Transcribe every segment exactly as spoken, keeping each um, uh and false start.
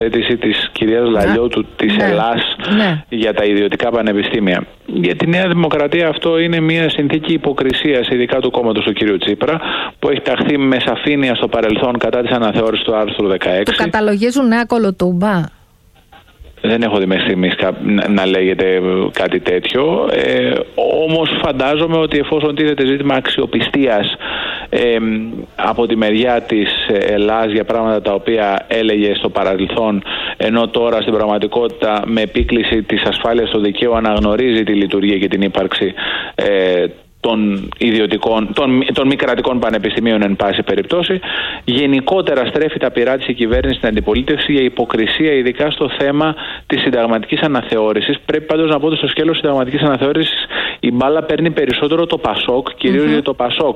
της κυρίας Λαλιώτου της ναι. Ελλάς ναι. για τα ιδιωτικά πανεπιστήμια. Για τη Νέα Δημοκρατία αυτό είναι μια συνθήκη υποκρισίας, ειδικά του κόμματος του κ. Τσίπρα, που έχει ταχθεί με σαφήνεια στο παρελθόν κατά της αναθεώρησης του άρθρου δεκαέξι. Του καταλογίζουν νέα κολοτούμπα. Δεν έχω δει μέχρι στιγμής να, να λέγεται κάτι τέτοιο. Ε, όμως φαντάζομαι ότι εφόσον τίθεται ζήτημα αξιοπιστίας ε, από τη μεριά της Ελλάς για πράγματα τα οποία έλεγε στο παρελθόν, ενώ τώρα στην πραγματικότητα με επίκληση της ασφάλειας στο δικαίου αναγνωρίζει τη λειτουργία και την ύπαρξη ε, των ιδιωτικών, των, των μη κρατικών πανεπιστημίων εν πάση περιπτώσει, γενικότερα στρέφει τα πυρά της η κυβέρνηση στην αντιπολίτευση για υποκρισία, ειδικά στο θέμα της συνταγματικής αναθεώρησης. Πρέπει πάντως να πω ότι στο σκέλος συνταγματικής αναθεώρησης η μπάλα παίρνει περισσότερο το ΠΑΣΟΚ, κυρίως mm-hmm. γιατί το ΠΑΣΟΚ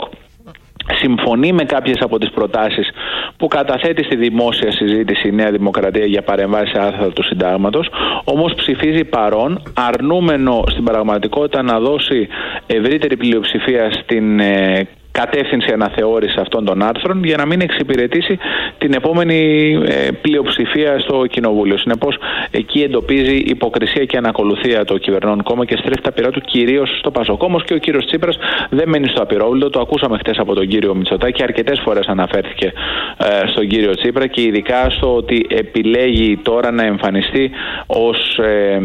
συμφωνεί με κάποιες από τις προτάσεις που καταθέτει στη δημόσια συζήτηση η Νέα Δημοκρατία για παρεμβάσεις σε άρθρα του συντάγματος, όμως ψηφίζει παρόν, αρνούμενο στην πραγματικότητα να δώσει ευρύτερη πλειοψηφία στην ε, κατεύθυνση αναθεώρηση αυτών των άρθρων για να μην εξυπηρετήσει την επόμενη ε, πλειοψηφία στο Κοινοβούλιο. Συνεπώς, εκεί εντοπίζει υποκρισία και ανακολουθία το κυβερνών κόμμα και στρέφει τα πυρά του κυρίως στο ΠΑΣΟΚ. Όμως και ο κύριος Τσίπρας δεν μένει στο απειρόβλητο. Το ακούσαμε χτες από τον κύριο Μητσοτάκη. Αρκετές φορές αναφέρθηκε ε, στον κύριο Τσίπρα και ειδικά στο ότι επιλέγει τώρα να εμφανιστεί ως ε,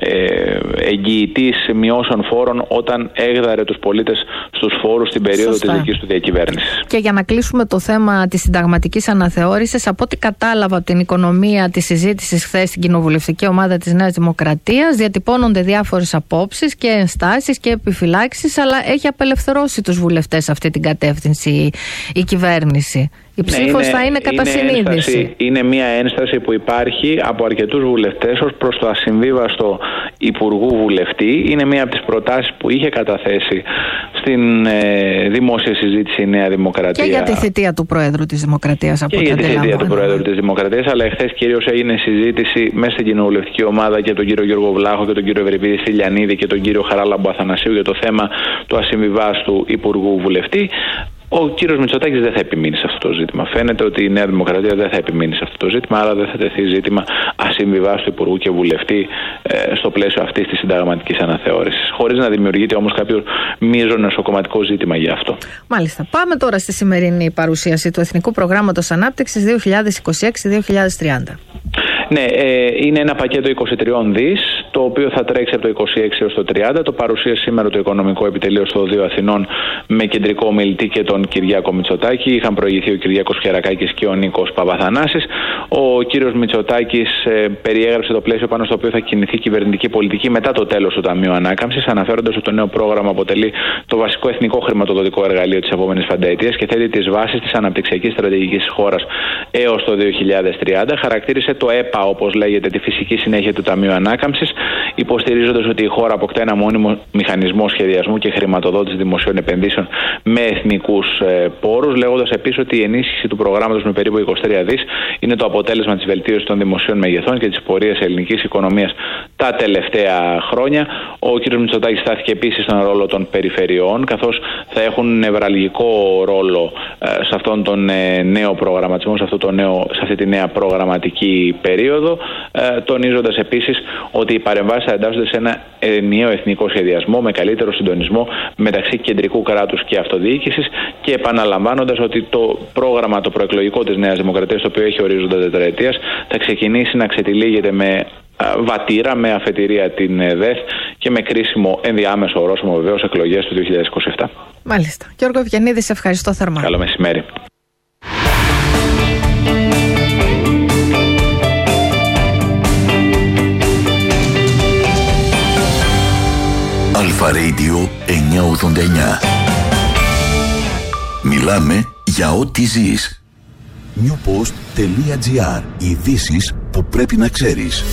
ε, εγγυητής μειώσεων φόρων όταν έγδαρε τους πολίτες στους φόρους στην περίοδο της του διακυβέρνησης. Και για να κλείσουμε το θέμα της συνταγματικής αναθεώρησης, από ό,τι κατάλαβα από την οικονομία της συζήτησης χθες στην κοινοβουλευτική ομάδα της Νέας Δημοκρατίας, διατυπώνονται διάφορες απόψεις και ενστάσεις και επιφυλάξεις, αλλά έχει απελευθερώσει τους βουλευτές σε αυτή την κατεύθυνση η κυβέρνηση. Η ψήφος ναι, θα είναι κατά είναι συνείδηση. Ένσταση, είναι μια ένσταση που υπάρχει από αρκετούς βουλευτές ως προς το ασυμβίβαστο υπουργού βουλευτή. Είναι μια από τις προτάσεις που είχε καταθέσει στην ε, δημόσια συζήτηση η Νέα Δημοκρατία. Και για τη θητεία του Προέδρου της Δημοκρατίας. Από και για τη θητεία του Προέδρου της Δημοκρατίας. Αλλά εχθές κυρίως έγινε συζήτηση μέσα στην κοινοβουλευτική ομάδα και τον κύριο Γιώργο Βλάχο και τον κύριο Ευρυπίδη Στυλιανίδη και τον κύριο Χαράλαμπο Αθανασίου για το θέμα του ασυμβιβάστου υπουργού βουλευτή. Ο κύριος Μητσοτάκης δεν θα επιμείνει σε αυτό το ζήτημα. Φαίνεται ότι η Νέα Δημοκρατία δεν θα επιμείνει σε αυτό το ζήτημα, άρα δεν θα τεθεί ζήτημα ασυμβιβάστου υπουργού και βουλευτή ε, στο πλαίσιο αυτής της συνταγματικής αναθεώρησης. Χωρίς να δημιουργείται όμως κάποιο μείζον εσωκομματικό ζήτημα για αυτό. Μάλιστα. Πάμε τώρα στη σημερινή παρουσίαση του Εθνικού Προγράμματος Ανάπτυξης δύο χιλιάδες είκοσι έξι με δύο χιλιάδες τριάντα. Ναι, ε, είναι ένα πακέτο είκοσι τρία δις, το οποίο θα τρέξει από το είκοσι έξι έως το τριάντα. Το παρουσίασε σήμερα το Οικονομικό Επιτελείο στο Οδείο Αθηνών με κεντρικό ομιλητή και τον Κυριάκο Μητσοτάκη. Είχαν προηγηθεί ο Κυριάκος Χερακάκης και ο Νίκος Παπαθανάσης. Ο κύριος Μητσοτάκης ε, περιέγραψε το πλαίσιο πάνω στο οποίο θα κινηθεί η κυβερνητική πολιτική μετά το τέλος του Ταμείου Ανάκαμψης, αναφέροντας ότι το νέο πρόγραμμα αποτελεί το βασικό εθνικό χρηματοδοτικό εργαλείο της επόμενης πενταετίας και θέτει τις βάσεις της αναπτυξιακής στρατηγικής της χώρας έως το δύο χιλιάδες τριάντα. Χαρακτήρισε το ΕΠΑ, όπως λέγεται, τη φυσική συνέχεια του Ταμείου Ανάκαμψης, υποστηρίζοντας ότι η χώρα αποκτά ένα μόνιμο μηχανισμό σχεδιασμού και χρηματοδότηση δημοσίων επενδύσεων με εθνικούς ε, πόρους, λέγοντας επίσης ότι η ενίσχυση του προγράμματος με περίπου είκοσι τρία δις είναι το αποτέλεσμα της βελτίωσης των δημοσίων μεγεθών και της πορείας ελληνικής οικονομίας τα τελευταία χρόνια. Ο κ. Μητσοτάκης στάθηκε επίσης στον ρόλο των περιφερειών, καθώς θα έχουν νευραλγικό ρόλο ε, σε αυτόν τον ε, νέο προγραμματισμό, σε, αυτό το νέο, σε αυτή τη νέα προγραμματική περίοδο, ε, τονίζοντας επίσης ότι οι παρεμβάσεις θα εντάσσονται σε ένα ενιαίο εθνικό σχεδιασμό με καλύτερο συντονισμό μεταξύ κεντρικού κράτους και αυτοδιοίκησης και επαναλαμβάνοντας ότι το πρόγραμμα, το προεκλογικό της Νέας Δημοκρατίας, το οποίο έχει ορίζοντα τετραετίας, θα ξεκινήσει να ξετυλίγεται με βατήρα, με αφετηρία την ΔΕΘ και με κρίσιμο ενδιάμεσο ορόσημο βεβαίως εκλογές του δύο χιλιάδες είκοσι επτά. Μάλιστα. Γιώργο Ευγενίδη, σε ευχαριστώ θερμά. Καλό μεσημέρι. Αλφα Radio εννιακόσια ογδόντα εννιά. Μιλάμε για ό,τι ζεις. newpost.gr. Ειδήσεις που πρέπει να ξέρεις.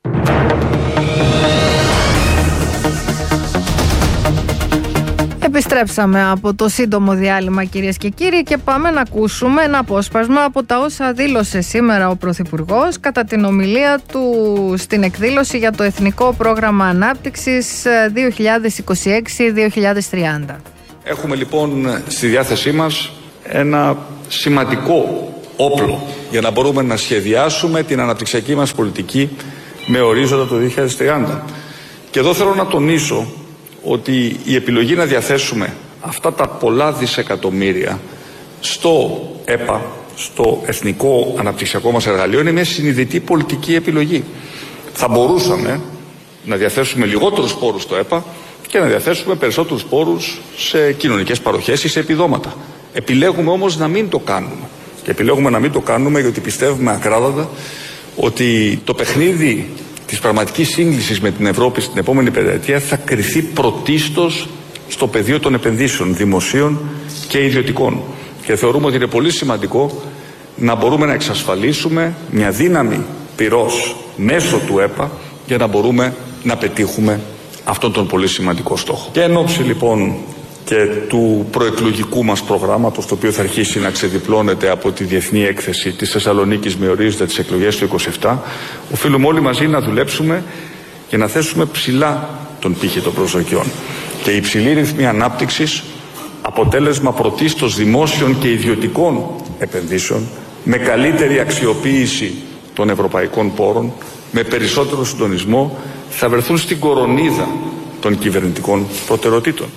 Επιστρέψαμε από το σύντομο διάλειμμα, κυρίες και κύριοι, και πάμε να ακούσουμε ένα απόσπασμα από τα όσα δήλωσε σήμερα ο Πρωθυπουργός κατά την ομιλία του στην εκδήλωση για το Εθνικό Πρόγραμμα Ανάπτυξης δύο χιλιάδες είκοσι έξι με δύο χιλιάδες τριάντα. Έχουμε λοιπόν στη διάθεσή μας ένα σημαντικό όπλο για να μπορούμε να σχεδιάσουμε την αναπτυξιακή μας πολιτική με ορίζοντα το δύο χιλιάδες τριάντα. Και εδώ θέλω να τονίσω ότι η επιλογή να διαθέσουμε αυτά τα πολλά δισεκατομμύρια στο ΕΠΑ, στο εθνικό αναπτυξιακό μας εργαλείο, είναι μια συνειδητή πολιτική επιλογή. Θα μπορούσαμε να διαθέσουμε λιγότερους πόρους στο ΕΠΑ και να διαθέσουμε περισσότερους πόρους σε κοινωνικές παροχές ή σε επιδόματα. Επιλέγουμε όμως να μην το κάνουμε. Και επιλέγουμε να μην το κάνουμε γιατί πιστεύουμε ακράδαντα ότι το παιχνίδι της πραγματικής σύγκλησης με την Ευρώπη στην επόμενη πενταετία θα κριθεί πρωτίστως στο πεδίο των επενδύσεων δημοσίων και ιδιωτικών. Και θεωρούμε ότι είναι πολύ σημαντικό να μπορούμε να εξασφαλίσουμε μια δύναμη πυρός μέσω του ΕΠΑ για να μπορούμε να πετύχουμε αυτόν τον πολύ σημαντικό στόχο. Και εν ώψη λοιπόν και του προεκλογικού μας προγράμματος, το οποίο θα αρχίσει να ξεδιπλώνεται από τη Διεθνή Έκθεση της Θεσσαλονίκης με ορίζοντα τις εκλογές του είκοσι επτά, οφείλουμε όλοι μαζί να δουλέψουμε και να θέσουμε ψηλά τον πύχη των προσδοκιών. Και η υψηλή ρυθμή ανάπτυξης, αποτέλεσμα πρωτίστως δημόσιων και ιδιωτικών επενδύσεων, με καλύτερη αξιοποίηση των ευρωπαϊκών πόρων, με περισσότερο συντονισμό, θα βρεθούν στην κορονίδα των κυβερνητικών προτεραιοτήτων.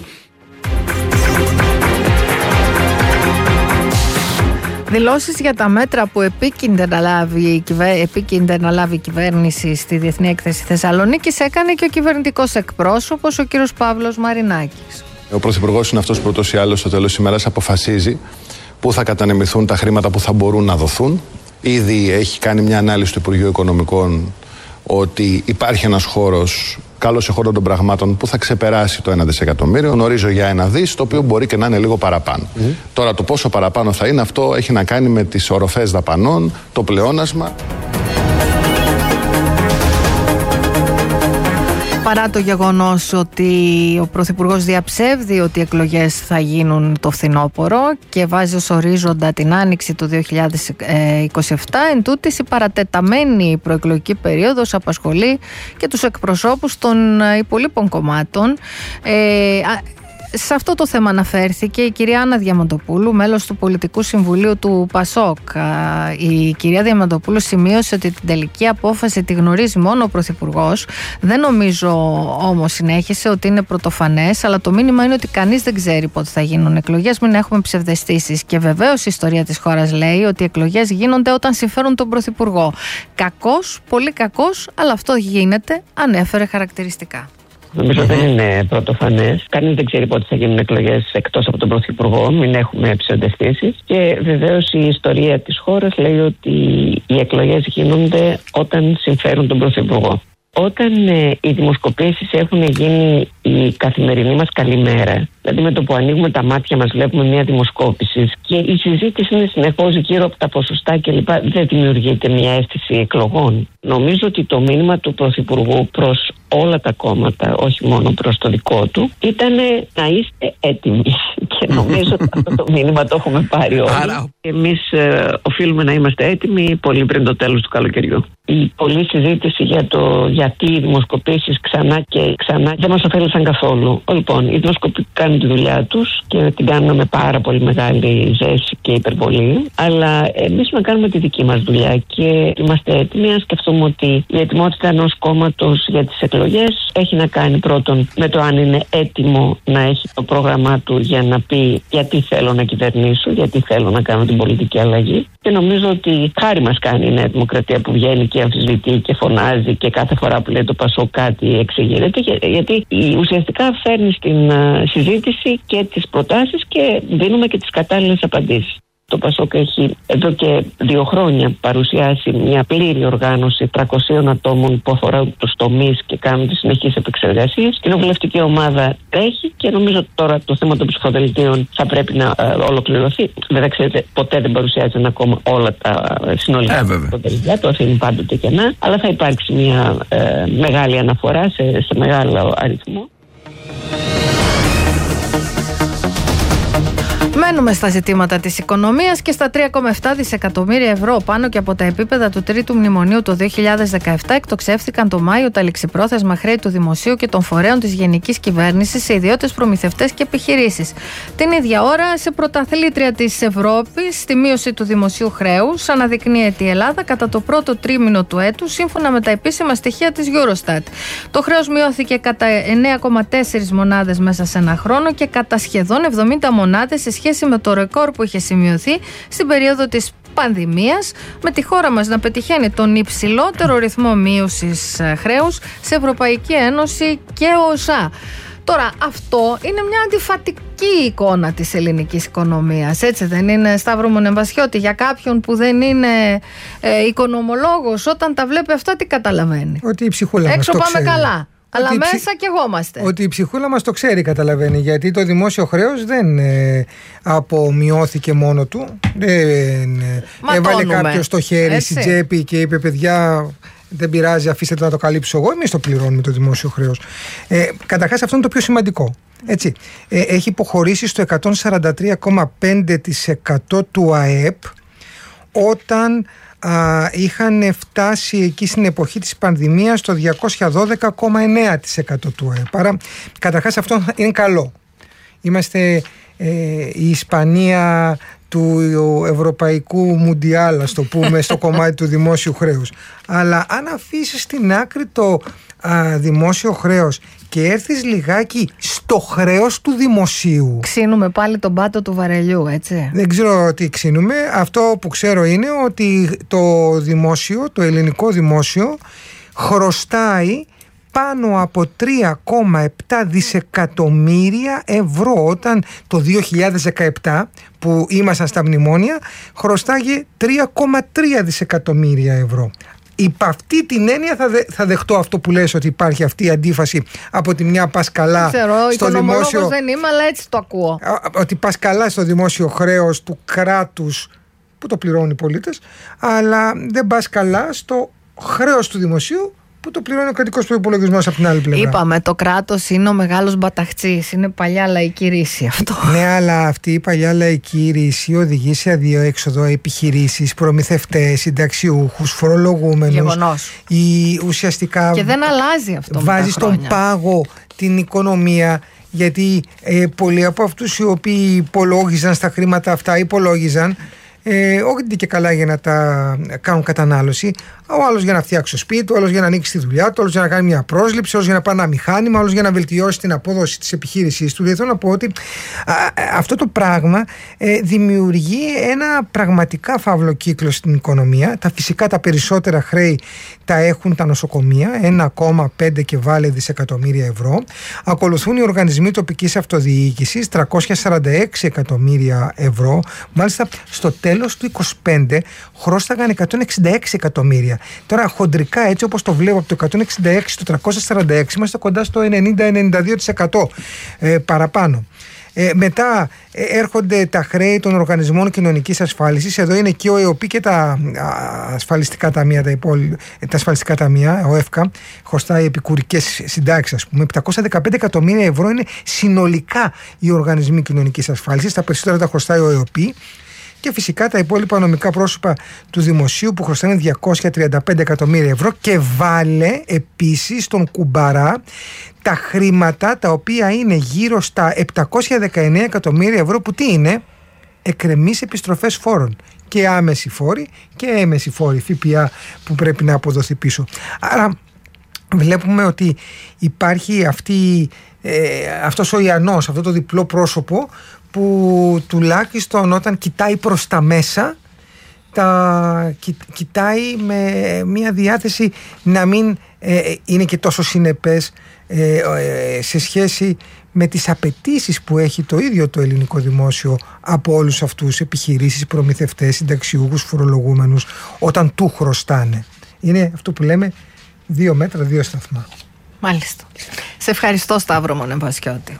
Δηλώσεις για τα μέτρα που επίκυνται να λάβει, επίκυνται να λάβει η κυβέρνηση στη Διεθνή Έκθεση Θεσσαλονίκης έκανε και ο κυβερνητικός εκπρόσωπος, ο κύριος Παύλος Μαρινάκης. Ο Πρωθυπουργός είναι αυτός που ούτως ή άλλως στο τέλος της ημέρας αποφασίζει πού θα κατανεμηθούν τα χρήματα που θα μπορούν να δοθούν. Ήδη έχει κάνει μια ανάλυση του Υπουργείου Οικονομικών ότι υπάρχει ένας χώρος, καλός χώρο των πραγμάτων, που θα ξεπεράσει το ένα δισεκατομμύριο. Γνωρίζω για ένα δις, το οποίο μπορεί και να είναι λίγο παραπάνω. Mm-hmm. Τώρα το πόσο παραπάνω θα είναι, αυτό έχει να κάνει με τις οροφές δαπανών, το πλεόνασμα. Παρά το γεγονός ότι ο Πρωθυπουργός διαψεύδει ότι οι εκλογές θα γίνουν το φθινόπωρο και βάζει ως ορίζοντα την άνοιξη του δύο χιλιάδες είκοσι επτά, εν τούτης η παρατεταμένη προεκλογική περίοδος απασχολεί και τους εκπροσώπους των υπολείπων κομμάτων. Ε, Σε αυτό το θέμα αναφέρθηκε η κυρία Άννα Διαμαντοπούλου, μέλος του Πολιτικού Συμβουλίου του ΠΑΣΟΚ. Η κυρία Διαμαντοπούλου σημείωσε ότι την τελική απόφαση τη γνωρίζει μόνο ο Πρωθυπουργός. Δεν νομίζω όμως, συνέχισε, ότι είναι πρωτοφανές, αλλά το μήνυμα είναι ότι κανείς δεν ξέρει πότε θα γίνουν εκλογές, μην έχουμε ψευδαισθήσεις. Και βεβαίως η ιστορία της χώρας λέει ότι οι εκλογές γίνονται όταν συμφέρουν τον Πρωθυπουργό. Κακός, πολύ κακός, αλλά αυτό γίνεται, ανέφερε χαρακτηριστικά. Νομίζω δεν είναι πρωτοφανές. Κανείς δεν ξέρει πότε θα γίνουν εκλογές εκτός από τον Πρωθυπουργό. Μην έχουμε ψευδαισθήσεις. Και βεβαίως η ιστορία της χώρας λέει ότι οι εκλογές γίνονται όταν συμφέρουν τον Πρωθυπουργό. Όταν ε, οι δημοσκοπήσεις έχουν γίνει η καθημερινή μας καλημέρα, δηλαδή με το που ανοίγουμε τα μάτια μας βλέπουμε μια δημοσκόπηση και η συζήτηση είναι συνεχώς γύρω από τα ποσοστά κλπ., δεν δημιουργείται μια αίσθηση εκλογών. Νομίζω ότι το μήνυμα του Πρωθυπουργού προς όλα τα κόμματα, όχι μόνο προς το δικό του, ήταν να είστε έτοιμοι. Και νομίζω ότι αυτό το μήνυμα το έχουμε πάρει όλοι. Άρα... Εμείς ε, οφείλουμε να είμαστε έτοιμοι πολύ πριν το τέλος του καλοκαιριού. Η πολλή συζήτηση για το γιατί οι δημοσκοπήσεις ξανά και ξανά δεν μας ωφέλησαν καθόλου. Λοιπόν, οι δημοσκοπήσεις κάνουν τη δουλειά τους και την κάνουν με πάρα πολύ μεγάλη ζέση και υπερβολή. Αλλά εμείς να κάνουμε τη δική μας δουλειά και είμαστε έτοιμοι να σκεφτούμε ότι η ετοιμότητα ενός κόμματος για τις εκλογές έχει να κάνει πρώτον με το αν είναι έτοιμο να έχει το πρόγραμμά του για να πει γιατί θέλω να κυβερνήσω, γιατί θέλω να κάνω την πολιτική αλλαγή. Και νομίζω ότι χάρη μας κάνει η Νέα Δημοκρατία που βγαίνει και αμφισβητεί και φωνάζει και κάθε φορά που λέει το ΠΑΣΟΚ κάτι εξηγείται, γιατί ουσιαστικά φέρνει στην συζήτηση και τις προτάσεις και δίνουμε και τις κατάλληλες απαντήσεις. Το ΠΑΣΟΚ έχει εδώ και δύο χρόνια παρουσιάσει μια πλήρη οργάνωση τριακοσίων ατόμων που αφορά τους τομείς και κάνουν τις συνεχείς επεξεργασίες. Η κοινοβουλευτική ομάδα τρέχει και νομίζω ότι τώρα το θέμα των ψηφοδελτίων θα πρέπει να ε, ολοκληρωθεί. Βέβαια, ξέρετε, ποτέ δεν παρουσιάζουν ακόμα όλα τα συνολικά ψηφοδελτία, το αφήνει πάντοτε κενά, αλλά θα υπάρξει μια ε, μεγάλη αναφορά σε, σε μεγάλο αριθμό. Μένουμε στα ζητήματα της οικονομίας και στα τρία κόμμα επτά δισεκατομμύρια ευρώ πάνω και από τα επίπεδα του τρίτου μνημονίου το δύο χιλιάδες δεκαεπτά εκτοξεύτηκαν το Μάιο τα ληξιπρόθεσμα χρέη του Δημοσίου και των φορέων της Γενικής Κυβέρνησης σε ιδιώτες προμηθευτές και επιχειρήσεις. Την ίδια ώρα, σε πρωταθλήτρια της Ευρώπης, στη μείωση του δημοσίου χρέους αναδεικνύεται η Ελλάδα κατά το πρώτο τρίμηνο του έτους, σύμφωνα με τα επίσημα στοιχεία της Eurostat. Το χρέος μειώθηκε κατά εννέα κόμμα τέσσερα μονάδες μέσα σε ένα χρόνο και κατά σχεδόν εβδομήντα μονάδες σε σχέση με το ρεκόρ που είχε σημειωθεί στην περίοδο της πανδημίας, με τη χώρα μας να πετυχαίνει τον υψηλότερο ρυθμό μείωσης χρέους σε Ευρωπαϊκή Ένωση και ΟΣΑ. Τώρα, αυτό είναι μια αντιφατική εικόνα της ελληνικής οικονομίας, έτσι δεν είναι, Σταύρο Μονεμβασιώτη? Για κάποιον που δεν είναι ε, οικονομολόγος, όταν τα βλέπει αυτά, τι καταλαβαίνει? Ότι η ψυχούλα μας έξω το πάμε ξέρει. Καλά. Αλλά Ότι μέσα ψυχ... κι εγώ είμαστε. Ότι η ψυχούλα μας το ξέρει, καταλαβαίνει. Γιατί το δημόσιο χρέος δεν ε, απομειώθηκε μόνο του. Δεν ε, έβαλε κάποιο στο χέρι, έτσι, στην τσέπη και είπε: παιδιά, δεν πειράζει, αφήστε το να το καλύψω εγώ. Εμείς το πληρώνουμε το δημόσιο χρέος. Ε, καταρχάς, αυτό είναι το πιο σημαντικό. Έτσι. Ε, έχει υποχωρήσει στο εκατόν σαράντα τρία κόμμα πέντε τοις εκατό του ΑΕΠ όταν Α, είχαν φτάσει εκεί στην εποχή της πανδημίας στο διακόσια δώδεκα κόμμα εννέα τοις εκατό του ΑΕΠ. Άρα καταρχάς αυτό είναι καλό. Είμαστε ε, η Ισπανία του Ευρωπαϊκού Μουντιάλ, ας το πούμε, στο κομμάτι του δημόσιου χρέους. Αλλά αν αφήσεις στην άκρη το α, δημόσιο χρέος και έρθεις λιγάκι στο χρέος του δημοσίου, ξύνουμε πάλι τον πάτο του βαρελιού, έτσι. Δεν ξέρω τι ξύνουμε. Αυτό που ξέρω είναι ότι το δημόσιο, το ελληνικό δημόσιο, χρωστάει πάνω από τρία κόμμα επτά δισεκατομμύρια ευρώ, όταν το δύο χιλιάδες δεκαεπτά που ήμασταν στα μνημόνια χρωστάγε τρία κόμμα τρία δισεκατομμύρια ευρώ. Υπ' αυτή την έννοια θα, δε, θα δεχτώ αυτό που λες, ότι υπάρχει αυτή η αντίφαση. Από τη μια πας καλά ξέρω, στο δημόσιο, δεν είμαι, αλλά έτσι το ακούω. Ότι πας καλά στο δημόσιο χρέος του κράτους που το πληρώνουν οι πολίτες, αλλά δεν πας καλά στο χρέος του δημοσίου που το πληρώνει ο κρατικός προϋπολογισμός από την άλλη πλευρά. Είπαμε, το κράτος είναι ο μεγάλος μπαταχτσής. Είναι παλιά λαϊκή ρίση αυτό. Ναι, αλλά αυτή η παλιά λαϊκή ρίση οδηγεί σε αδιέξοδο επιχειρήσεις, προμηθευτές, συνταξιούχους, φορολογούμενους. Γεγονός. Η, ουσιαστικά και δεν αλλάζει αυτό. Βάζει στον πάγο την οικονομία, γιατί ε, πολλοί από αυτούς οι οποίοι υπολόγιζαν στα χρήματα αυτά, υπολόγιζαν Ε, όχι και καλά για να τα κάνουν κατανάλωση. Ο άλλος για να φτιάξει το σπίτι του, ο άλλος για να ανοίξει τη δουλειά του, ο άλλος για να κάνει μια πρόσληψη, ο άλλος για να πάρει ένα μηχάνημα, ο άλλος για να βελτιώσει την απόδοση της επιχείρησής του. Δηλαδή θέλω να πω ότι α, αυτό το πράγμα ε, δημιουργεί ένα πραγματικά φαύλο κύκλο στην οικονομία. Τα φυσικά τα περισσότερα χρέη τα έχουν τα νοσοκομεία, ένα κόμμα πέντε και βάλε δισεκατομμύρια ευρώ. Ακολουθούν οι οργανισμοί τοπικής αυτοδιοίκησης, τριακόσια σαράντα έξι εκατομμύρια ευρώ. Μάλιστα στο τέλος του είκοσι πέντε χρώσταγαν εκατόν εξήντα έξι εκατομμύρια. Τώρα χοντρικά, έτσι όπως το βλέπω, από το εκατόν εξήντα έξι στο τριακόσια σαράντα έξι είμαστε κοντά στο ενενήντα με ενενήντα δύο τοις εκατό ε, παραπάνω. Ε, μετά ε, έρχονται τα χρέη των οργανισμών κοινωνικής ασφάλισης. Εδώ είναι και ο ΕΟΠΗ και τα α, ασφαλιστικά ταμεία, τα, υπόλοι, τα ασφαλιστικά ταμεία, ο ΕΦΚΑ, χρωστάει επικουρικές συντάξεις, ας πούμε. επτακόσια δεκαπέντε εκατομμύρια ευρώ είναι συνολικά οι οργανισμοί κοινωνικής ασφάλισης. Τα περισσότερα τα χρωστάει ο ΕΟΠΗ. Και φυσικά τα υπόλοιπα νομικά πρόσωπα του δημοσίου που χρωστάνε διακόσια τριάντα πέντε εκατομμύρια ευρώ, και βάλε επίσης τον κουμπαρά τα χρήματα τα οποία είναι γύρω στα επτακόσια δεκαεννέα εκατομμύρια ευρώ, που τι είναι? Εκκρεμείς επιστροφές φόρων, και άμεση φόροι και έμεση φόροι, ΦΠΑ, που πρέπει να αποδοθεί πίσω. Άρα βλέπουμε ότι υπάρχει αυτή, ε, αυτός ο ιανός, αυτό το διπλό πρόσωπο, που τουλάχιστον όταν κοιτάει προς τα μέσα, τα κοι, κοιτάει με μια διάθεση να μην ε, είναι και τόσο συνεπές ε, ε, σε σχέση με τις απαιτήσεις που έχει το ίδιο το ελληνικό δημόσιο από όλους αυτούς, επιχειρήσεις, προμηθευτές, συνταξιούχους, φορολογούμενους, όταν του χρωστάνε. Είναι αυτό που λέμε δύο μέτρα, δύο σταθμά. Μάλιστα. Σε ευχαριστώ, Σταύρο Μονεμβασιώτη.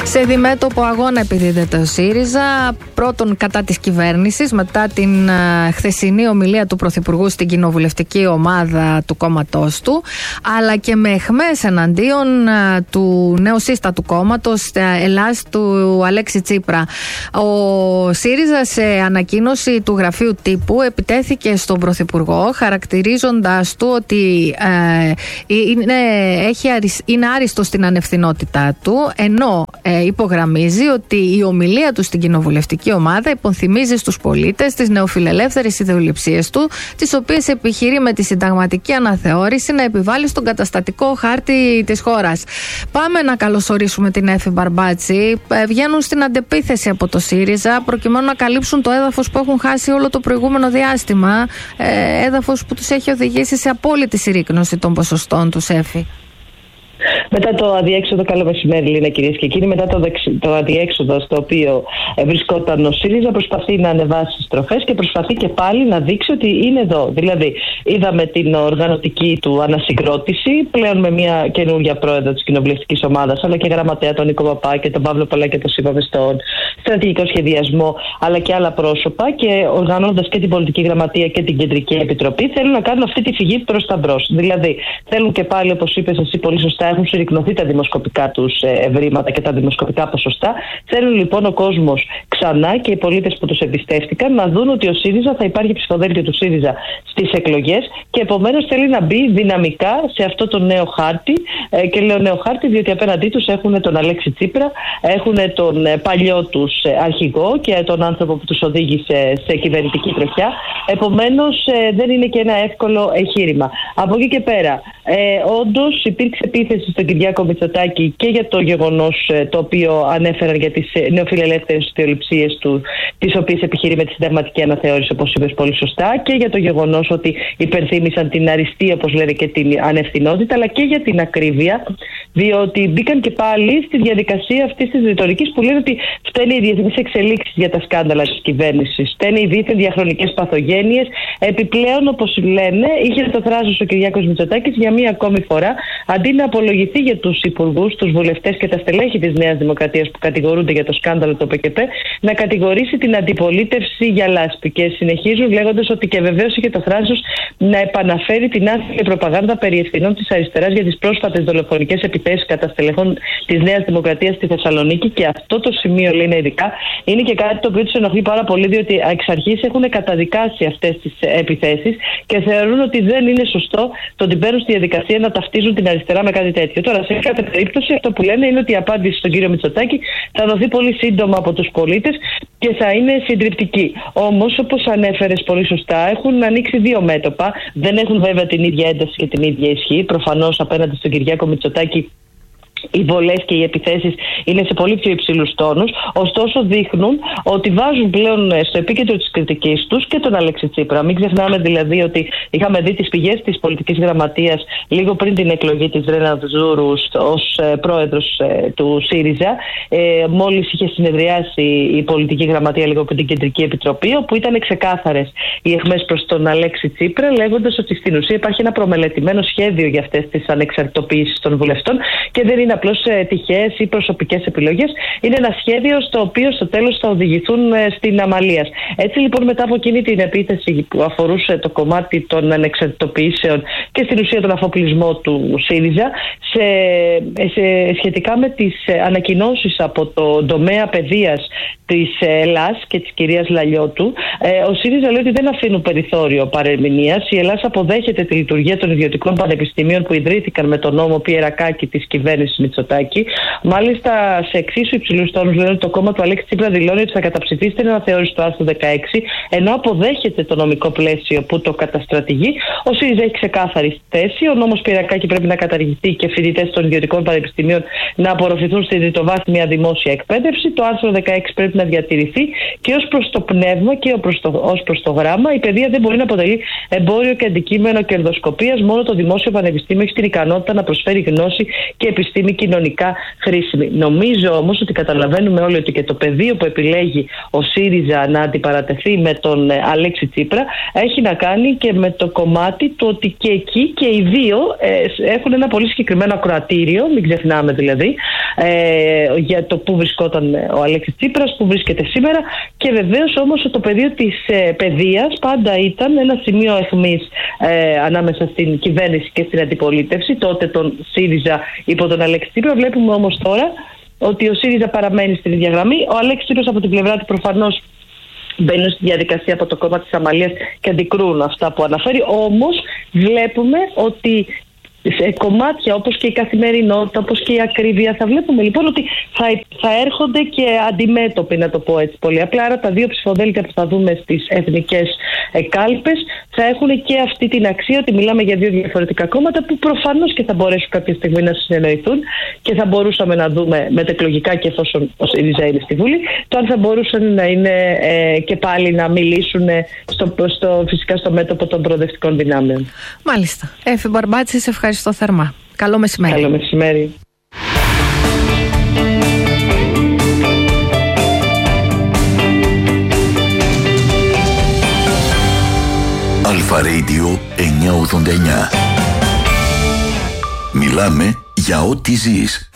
Σε διμέτωπο αγώνα επιδίδεται ο ΣΥΡΙΖΑ, πρώτον κατά της κυβέρνησης, μετά την uh, χθεσινή ομιλία του Πρωθυπουργού στην κοινοβουλευτική ομάδα του κόμματός του, αλλά και με αιχμές εναντίον uh, του νεοσύστατου κόμματος uh, Ελλάς του Αλέξη Τσίπρα. Ο ΣΥΡΙΖΑ σε ανακοίνωση του γραφείου τύπου επιτέθηκε στον Πρωθυπουργό, χαρακτηρίζοντας του ότι uh, είναι, έχει, είναι άριστο στην ανευθυνότητά του, ενώ ε, υπογραμμίζει ότι η ομιλία του στην κοινοβουλευτική ομάδα υπονθυμίζει στους πολίτες τις νεοφιλελεύθερες ιδεολειψίες του, τις οποίες επιχειρεί με τη συνταγματική αναθεώρηση να επιβάλλει στον καταστατικό χάρτη της χώρας. Πάμε να καλωσορίσουμε την Έφη Μπαρμπάτση. Ε, βγαίνουν στην αντεπίθεση από το ΣΥΡΙΖΑ προκειμένου να καλύψουν το έδαφος που έχουν χάσει όλο το προηγούμενο διάστημα, ε, έδαφος που τους έχει οδηγήσει σε απόλυτη συρρίκνωση των ποσοστών τους, Έφη. Μετά το αδιέξοδο, καλό μεσημέρι, Λίνα, κυρίες και κύριοι. Μετά το, δεξι, το αδιέξοδο στο οποίο βρισκόταν ο ΣΥΡΙΖΑ, προσπαθεί να ανεβάσει τις στροφές και προσπαθεί και πάλι να δείξει ότι είναι εδώ. Δηλαδή, είδαμε την οργανωτική του ανασυγκρότηση, πλέον με μια καινούργια πρόεδρο της κοινοβουλευτικής ομάδας, αλλά και γραμματέα τον Νίκο Παπά και τον Παύλο Πολάκη, το είπαμε, στον στρατηγικό σχεδιασμό, αλλά και άλλα πρόσωπα, και οργανώνοντας και την πολιτική γραμματεία και την κεντρική επιτροπή, θέλουν να κάνουν αυτή τη φυγή προς τα μπρος. Δηλαδή, θέλουν και πάλι, όπως είπες εσύ πολύ σωστά, έχουν συρρικνωθεί τα δημοσκοπικά τους ευρήματα και τα δημοσκοπικά ποσοστά. Θέλουν λοιπόν ο κόσμος ξανά και οι πολίτες που τους εμπιστεύτηκαν να δουν ότι ο ΣΥΡΙΖΑ θα υπάρχει ψηφοδέλτιο του ΣΥΡΙΖΑ στις εκλογές, και επομένως θέλει να μπει δυναμικά σε αυτό το νέο χάρτη. Και λέω νέο χάρτη διότι απέναντί τους έχουν τον Αλέξη Τσίπρα, έχουν τον παλιό τους αρχηγό και τον άνθρωπο που τους οδήγησε σε κυβερνητική τροχιά. Επομένως δεν είναι και ένα εύκολο εγχείρημα. Από εκεί και πέρα, ε, όντως υπήρξε επίθεση στον Κυριάκο Μητσοτάκη και για το γεγονός το οποίο ανέφεραν για τις νεοφιλελεύθερες ιδεολειψίες του, τις οποίες επιχειρεί με τη συνταγματική αναθεώρηση, όπως είπες πολύ σωστά, και για το γεγονός ότι υπενθύμησαν την αριστεία, όπως λένε, και την ανευθυνότητα, αλλά και για την ακρίβεια, διότι μπήκαν και πάλι στη διαδικασία αυτής της ρητορικής που λένε ότι φταίνε οι διεθνείς εξελίξεις για τα σκάνδαλα της κυβέρνησης, φταίνε οι δίθεν διαχρονικές παθογένειες. Επιπλέον, όπως λένε, είχε το θράσος ο Κυριάκος Μητσοτάκης για μία ακόμη φορά, αντί να απολογηθεί για τους υπουργούς, τους βουλευτές και τα στελέχη της Νέας Δημοκρατίας που κατηγορούνται για το σκάνδαλο του ΠΚΠ, να κατηγορήσει την αντιπολίτευση για λάσπη. Και συνεχίζουν λέγοντας ότι και βεβαίως είχε το θράσος να επαναφέρει την άθλια προπαγάνδα περί ευθυνών της αριστεράς για τις πρόσφατες δολοφονικές επιθέσεις κατά στελεχών της Νέας Δημοκρατίας στη Θεσσαλονίκη. Και αυτό το σημείο, λένε ειδικά, είναι και κάτι το οποίο τους ενοχλεί πάρα πολύ, διότι εξ αρχής έχουν καταδικάσει αυτές τις επιθέσεις και θεωρούν ότι δεν είναι σωστό το ότι μπαίνουν στη διαδικασία να ταυτίζουν την αριστερά με κάτι τέτοιο. Τώρα, σε κάθε περίπτωση, αυτό που λένε είναι ότι η απάντηση στον κύριο Μητσοτάκη θα δοθεί πολύ σύντομα από τους πολίτες και θα είναι συντριπτική. Όμως, όπως ανέφερες πολύ σωστά, έχουν ανοίξει δύο μέτωπα. Δεν έχουν βέβαια την ίδια ένταση και την ίδια ισχύ. Προφανώς, απέναντι στον Κυριάκο Μητσοτάκη, οι βολές και οι επιθέσεις είναι σε πολύ πιο υψηλούς τόνους, ωστόσο δείχνουν ότι βάζουν πλέον στο επίκεντρο της κριτικής τους και τον Αλέξη Τσίπρα. Μην ξεχνάμε δηλαδή ότι είχαμε δει τις πηγές της πολιτικής γραμματείας λίγο πριν την εκλογή της Ρένα Ζούρου ως ε, πρόεδρος ε, του ΣΥΡΙΖΑ. Ε, μόλις είχε συνεδριάσει η πολιτική γραμματεία λίγο πριν την κεντρική επιτροπή, όπου ήταν ξεκάθαρες οι αιχμές προς τον Αλέξη Τσίπρα, λέγοντας ότι στην ουσία υπάρχει ένα προμελετημένο σχέδιο για αυτές τις ανεξαρτητοποιήσεις των βουλευτών και δεν είναι είναι απλώς τυχαίες ή προσωπικές επιλογές. Είναι ένα σχέδιο στο οποίο στο τέλος θα οδηγηθούν στην αμαλία. Έτσι λοιπόν, μετά από εκείνη την επίθεση που αφορούσε το κομμάτι των ανεξαρτητοποιήσεων και στην ουσία τον αφοπλισμό του ΣΥΡΙΖΑ, σε, σε, σχετικά με τις ανακοινώσεις από το τομέα παιδείας της Ελλάς και της κυρίας Λαλιώτου, ο ΣΥΡΙΖΑ λέει ότι δεν αφήνουν περιθώριο παρερμηνίας. Η Ελλάς αποδέχεται τη λειτουργία των ιδιωτικών πανεπιστημίων που ιδρύθηκαν με τον νόμο Πιερακάκη της κυβέρνησης Μητσοτάκη. Μάλιστα, σε εξίσου υψηλούς τόνους λένε ότι το κόμμα του Αλέξη Τσίπρα δηλώνει ότι θα καταψηφίσει την αναθεώρηση του άρθρου δεκαέξι, ενώ αποδέχεται το νομικό πλαίσιο που το καταστρατηγεί. Ο ΣΥΡΙΖΑ έχει ξεκάθαρη θέση. Ο νόμος Πιερακάκη πρέπει να καταργηθεί και φοιτητές των ιδιωτικών πανεπιστημίων να απορροφηθούν στη τριτοβάθμια δημόσια εκπαίδευση. Το άρθρο δεκαέξι πρέπει να διατηρηθεί και ως προς το πνεύμα και ως προς το γράμμα. Η παιδεία δεν μπορεί να αποτελεί εμπόριο και αντικείμενο κερδοσκοπίας. Μόνο το δημόσιο πανεπιστήμιο έχει την ικανότητα να προσφέρει γνώση και επιστήμη μη κοινωνικά χρήσιμη. Νομίζω όμως ότι καταλαβαίνουμε όλοι ότι και το πεδίο που επιλέγει ο ΣΥΡΙΖΑ να αντιπαρατεθεί με τον Αλέξη Τσίπρα έχει να κάνει και με το κομμάτι του ότι και εκεί και οι δύο ε, έχουν ένα πολύ συγκεκριμένο ακροατήριο, μην ξεχνάμε δηλαδή, ε, για το που βρισκόταν ο Αλέξης Τσίπρας, που βρίσκεται σήμερα, και βεβαίως όμως το πεδίο της ε, παιδείας πάντα ήταν ένα σημείο αιχμής ε, ανάμεσα στην κυβέρνηση και στην αντιπολίτευση, τότε τον ΣΥΡΙΖΑ υπό τον Αλέξη Τσίπρα. Βλέπουμε όμως τώρα ότι ο ΣΥΡΙΖΑ παραμένει στην ίδια γραμμή. Ο Αλέξης Τσίπρας από την πλευρά του προφανώς μπαίνουν στη διαδικασία από το κόμμα της Αμαλίας και αντικρούν αυτά που αναφέρει. Όμως βλέπουμε ότι σε κομμάτια όπως και η καθημερινότητα, όπως και η ακρίβεια, θα βλέπουμε λοιπόν ότι θα, θα έρχονται και αντιμέτωποι, να το πω έτσι πολύ απλά. Άρα τα δύο ψηφοδέλτια που θα δούμε στις εθνικές κάλπες θα έχουν και αυτή την αξία ότι μιλάμε για δύο διαφορετικά κόμματα που προφανώς και θα μπορέσουν κάποια στιγμή να συνεννοηθούν και θα μπορούσαμε να δούμε μετεκλογικά, και εφόσον ο ΣΥΡΙΖΑ είναι στη Βουλή, το αν θα μπορούσαν να είναι ε, και πάλι να μιλήσουν στο, στο, φυσικά στο μέτωπο των προοδευτικών δυνάμεων. Μάλιστα. Έφη Μπαρμπάτση, σε ευχαριστώ θερμά. Καλό μεσημέρι. Καλό μεσημέρι. Αλφα Radio εννιακόσια ογδόντα εννιά. Μιλάμε για ό,τι ζεις.